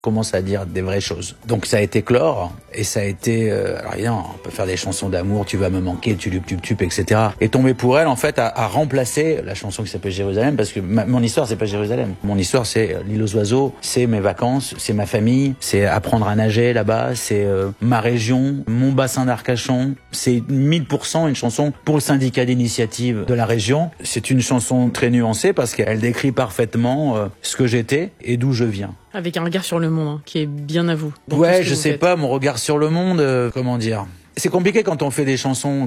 commence à dire des vraies choses. Donc ça a été Chlore, et ça a été... alors évidemment, on peut faire des chansons d'amour, tu vas me manquer, tulup, etc. Et Tomber pour elle, en fait, a remplacé la chanson qui s'appelle Jérusalem, parce que mon histoire, c'est pas Jérusalem. Mon histoire, c'est l'île aux oiseaux, c'est mes vacances, c'est ma famille, c'est apprendre à nager là-bas, c'est ma région, mon bassin d'Arcachon. C'est 1000% une chanson pour le syndicat d'initiative de la région. C'est une chanson très nuancée, parce qu'elle décrit parfaitement ce que j'étais et d'où je viens. Avec un regard sur le monde, qui est bien à vous. Ouais, je sais pas, mon regard sur le monde, comment dire. C'est compliqué quand on fait des chansons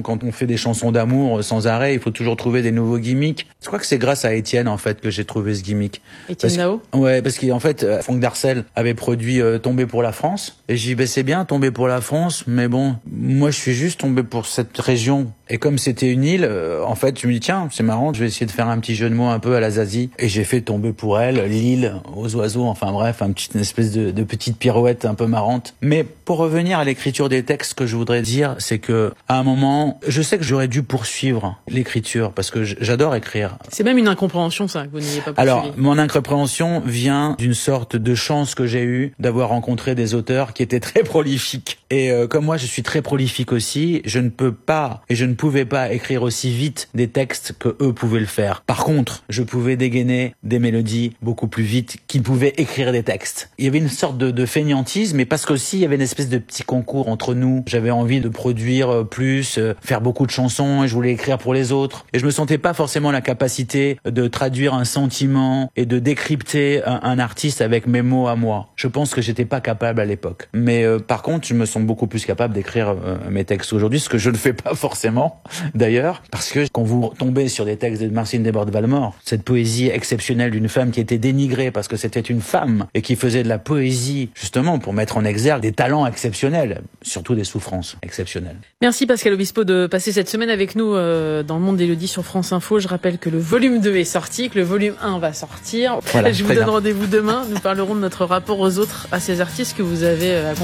d'amour sans arrêt, il faut toujours trouver des nouveaux gimmicks. Je crois que c'est grâce à Étienne, en fait, que j'ai trouvé ce gimmick. Étienne Dao? Ouais, parce qu'en fait, Franck Darcel avait produit Tomber pour la France. Et j'ai dit, c'est bien, Tomber pour la France, mais bon, moi je suis juste tombé pour cette région. Et comme c'était une île, en fait, je me dis, tiens, c'est marrant, je vais essayer de faire un petit jeu de mots un peu à la Zazie. Et j'ai fait Tomber pour elle, l'île, aux oiseaux, enfin bref, une espèce de petite pirouette un peu marrante. Mais pour revenir à l'écriture des textes, ce que je voudrais dire, c'est que à un moment, je sais que j'aurais dû poursuivre l'écriture, parce que j'adore écrire. C'est même une incompréhension, ça, que vous n'ayez pas poursuivi. Alors, mon incompréhension vient d'une sorte de chance que j'ai eue d'avoir rencontré des auteurs qui étaient très prolifiques. Et comme moi, je suis très prolifique aussi, je ne peux pas et je ne pouvais pas écrire aussi vite des textes que eux pouvaient le faire. Par contre, je pouvais dégainer des mélodies beaucoup plus vite qu'ils pouvaient écrire des textes. Il y avait une sorte de fainéantisme, mais parce qu'aussi il y avait une espèce de petit concours entre nous. J'avais envie de produire plus, faire beaucoup de chansons, et je voulais écrire pour les autres. Et je me sentais pas forcément la capacité de traduire un sentiment et de décrypter un artiste avec mes mots à moi. Je pense que j'étais pas capable à l'époque. Mais par contre, je me sens beaucoup plus capable d'écrire mes textes aujourd'hui, ce que je ne fais pas forcément d'ailleurs, parce que quand vous tombez sur des textes de Marcine Desbordes-Valmore, cette poésie exceptionnelle d'une femme qui était dénigrée parce que c'était une femme et qui faisait de la poésie justement pour mettre en exergue des talents exceptionnels, surtout des souffrances exceptionnelles. Merci Pascal Obispo de passer cette semaine avec nous dans le monde d'Élodie sur France Info. Je rappelle que le volume 2 est sorti, que le volume 1 va sortir. Voilà, je vous donne rendez-vous demain. Nous parlerons de notre rapport aux autres, à ces artistes que vous avez accompagnés.